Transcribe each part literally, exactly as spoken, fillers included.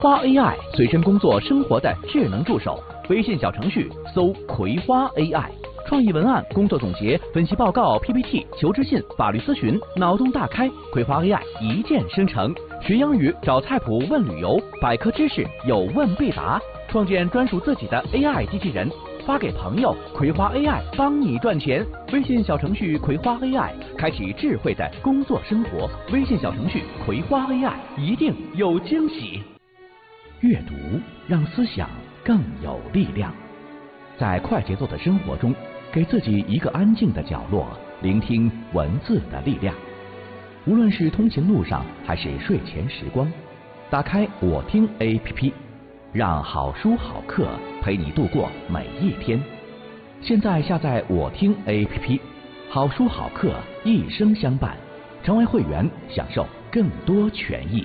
花 A I 随身工作生活的智能助手，微信小程序搜葵花 A I， 创意文案、工作总结、分析报告、P P T、求职信、法律咨询，脑洞大开，葵花 A I 一键生成。学英语找菜谱问旅游，百科知识有问必答，创建专属自己的 A I 机器人，发给朋友，葵花 A I 帮你赚钱。微信小程序葵花 A I， 开启智慧的工作生活。微信小程序葵花 A I， 一定有惊喜。阅读让思想更有力量。在快节奏的生活中，给自己一个安静的角落，聆听文字的力量。无论是通勤路上还是睡前时光，打开我听 A P P， 让好书好课陪你度过每一天。现在下载我听 A P P， 好书好课一生相伴，成为会员享受更多权益。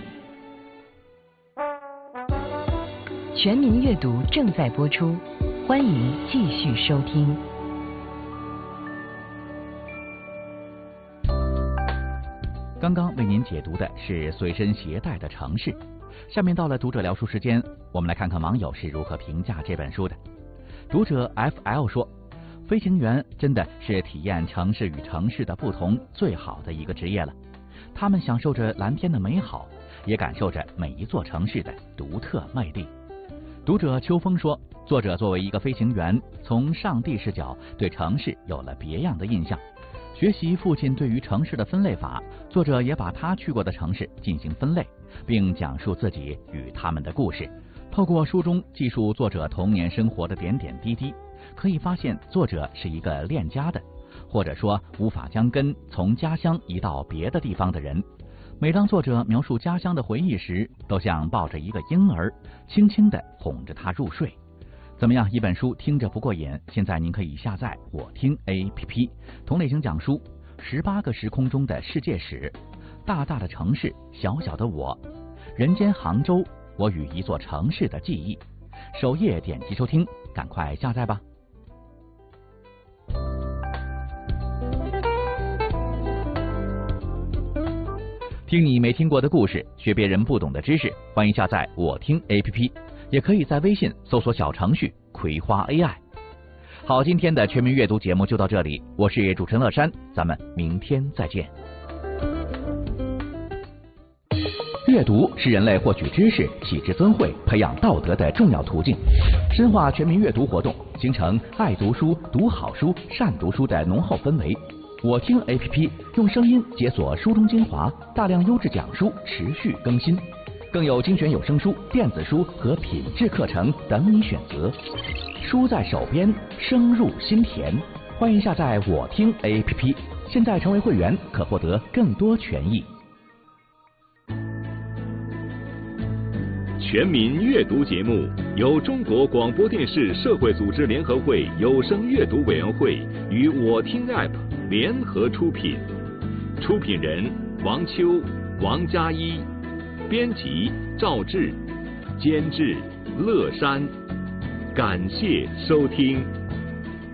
全民阅读正在播出，欢迎继续收听。 刚刚为您解读的是随身携带的城市，下面到了读者聊书时间，我们来看看网友是如何评价这本书的。读者 F L 说，飞行员真的是体验城市与城市的不同最好的一个职业了，他们享受着蓝天的美好，也感受着每一座城市的独特魅力。读者秋风说，作者作为一个飞行员，从上帝视角对城市有了别样的印象。学习父亲对于城市的分类法，作者也把他去过的城市进行分类，并讲述自己与他们的故事。透过书中记述作者童年生活的点点滴滴，可以发现作者是一个恋家的，或者说无法将根从家乡移到别的地方的人。每当作者描述家乡的回忆时，都像抱着一个婴儿，轻轻地哄着他入睡。怎么样，一本书听着不过瘾？现在您可以下载我听 A P P， 同类型讲书，十八个时空中的世界史，大大的城市，小小的我，人间杭州，我与一座城市的记忆。首页点击收听，赶快下载吧。听你没听过的故事，学别人不懂的知识，欢迎下载我听 A P P， 也可以在微信搜索小程序葵花 A I。 好，今天的全民阅读节目就到这里，我是主持人乐山，咱们明天再见。阅读是人类获取知识、启智增慧、培养道德的重要途径。深化全民阅读活动，形成爱读书、读好书、善读书的浓厚氛围。我听 A P P 用声音解锁书中精华，大量优质讲书持续更新，更有精选有声书、电子书和品质课程等你选择。书在手边，声入心田。欢迎下载我听 A P P， 现在成为会员可获得更多权益。 全民阅读节目由中国广播电视社会组织联合会有声阅读委员会与我听 App 联合出品，出品人王秋、王佳一，编辑赵志，监制乐山。感谢收听。